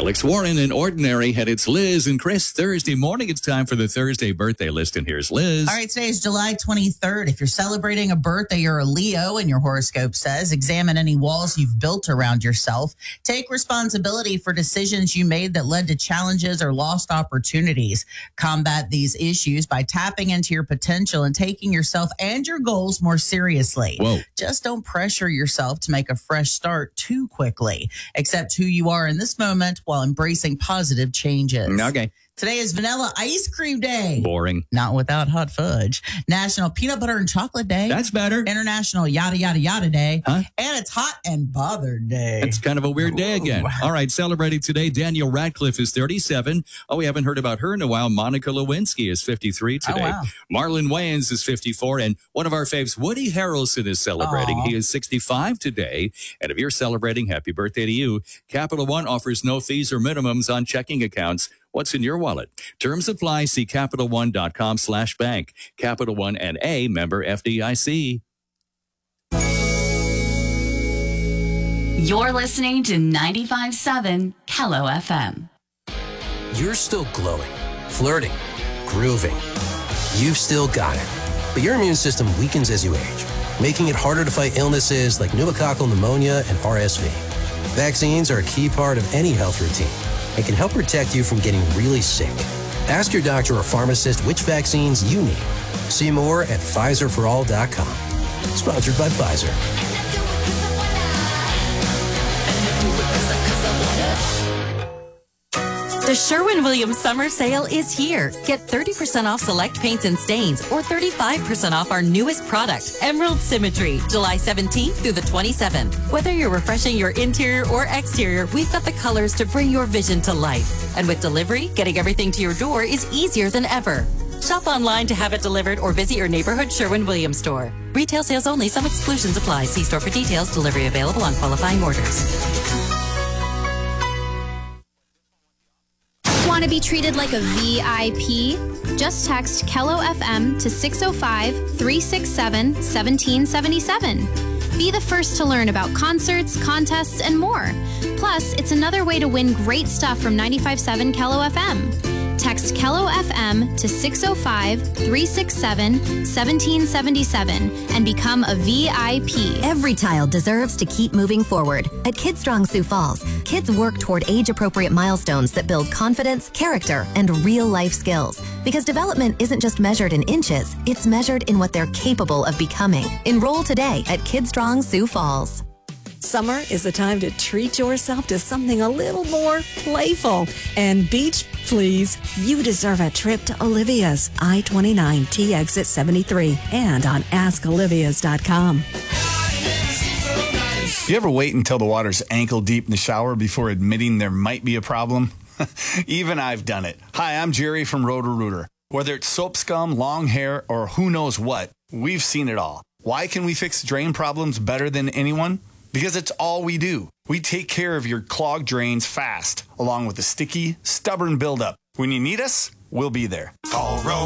Alex Warren and Ordinary had its Liz and Chris. Thursday morning, it's time for the Thursday birthday list, and here's Liz. All right, today is July 23rd. If you're celebrating a birthday, you're a Leo, and your horoscope says examine any walls you've built around yourself. Take responsibility for decisions you made that led to challenges or lost opportunities. Combat these issues by tapping into your potential and taking yourself and your goals more seriously. Whoa. Just don't pressure yourself to make a fresh start too quickly. Accept who you are in this moment while embracing positive changes. Okay. Today is Vanilla Ice Cream Day. Boring. Not without hot fudge. National Peanut Butter and Chocolate Day. That's better. International Yada Yada Yada Day. Huh? And it's Hot and Bothered Day. It's kind of a weird day again. All right, celebrating today, Danielle Radcliffe is 37. Oh, we haven't heard about her in a while. Monica Lewinsky is 53 today. Oh, wow. Marlon Wayans is 54. And one of our faves, Woody Harrelson, is celebrating. Aww. He is 65 today. And if you're celebrating, happy birthday to you. Capital One offers no fees or minimums on checking accounts. What's in your wallet? Terms apply. See CapitalOne.com/bank. Capital One N.A. member FDIC. You're listening to 95.7 Kello FM. You're still glowing, flirting, grooving. You've still got it. But your immune system weakens as you age, making it harder to fight illnesses like pneumococcal pneumonia and RSV. Vaccines are a key part of any health routine and can help protect you from getting really sick. Ask your doctor or pharmacist which vaccines you need. See more at PfizerForAll.com. Sponsored by Pfizer. The Sherwin-Williams Summer Sale is here. Get 30% off select paints and stains or 35% off our newest product, Emerald Symmetry, July 17th through the 27th. Whether you're refreshing your interior or exterior, we've got the colors to bring your vision to life. And with delivery, getting everything to your door is easier than ever. Shop online to have it delivered or visit your neighborhood Sherwin-Williams store. Retail sales only. Some exclusions apply. See store for details. Delivery available on qualifying orders. Want to be treated like a VIP? Just text Kello FM to 605-367-1777. Be the first to learn about concerts, contests, and more. Plus, it's another way to win great stuff from 95.7 Kello FM. Text Kello FM to 605-367-1777 and become a VIP. Every child deserves to keep moving forward. At Kids Strong Sioux Falls, kids work toward age-appropriate milestones that build confidence, character, and real-life skills. Because development isn't just measured in inches, it's measured in what they're capable of becoming. Enroll today at Kids Strong Sioux Falls. Summer is the time to treat yourself to something a little more playful. And beach, please. You deserve a trip to Olivia's, I-29T exit 73, and on askolivias.com. You ever wait until the water's ankle deep in the shower before admitting there might be a problem? Even I've done it. Hi, I'm Jerry from Roto-Rooter. Whether it's soap scum, long hair, or who knows what, we've seen it all. Why can we fix drain problems better than anyone? Because it's all we do. We take care of your clogged drains fast, along with the sticky, stubborn buildup. When you need us, we'll be there. Call